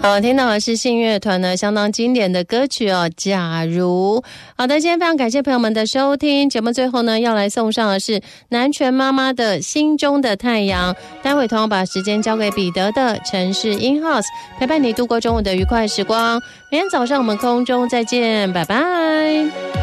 好，听到的是信乐团呢相当经典的歌曲哦，假如。好的，今天非常感谢朋友们的收听，节目最后呢要来送上的是南拳妈妈的心中的太阳。待会同样把时间交给彼得的城市 in house， 陪伴你度过中午的愉快时光。明天早上我们空中再见，拜拜。